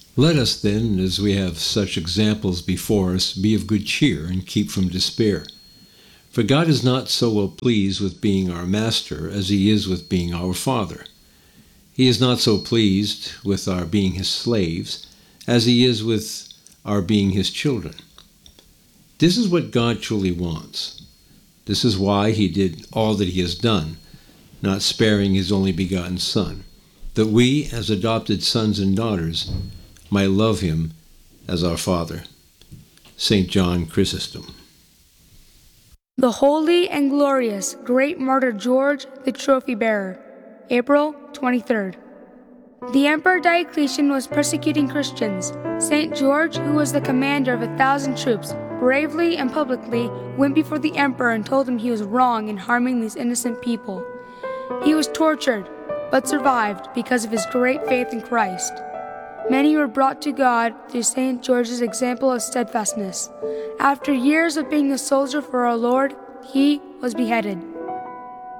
Let us then, as we have such examples before us, be of good cheer and keep from despair. For God is not so well pleased with being our master as he is with being our Father. He is not so pleased with our being his slaves as he is with our being his children. This is what God truly wants. This is why he did all that he has done, not sparing his only begotten Son, that we, as adopted sons and daughters, might love him as our Father. St. John Chrysostom. The Holy and Glorious Great Martyr George, the Trophy Bearer, April 23rd. The Emperor Diocletian was persecuting Christians. St. George, who was the commander of 1,000 troops, bravely and publicly went before the emperor and told him he was wrong in harming these innocent people. He was tortured, but survived because of his great faith in Christ. Many were brought to God through St. George's example of steadfastness. After years of being a soldier for our Lord, he was beheaded.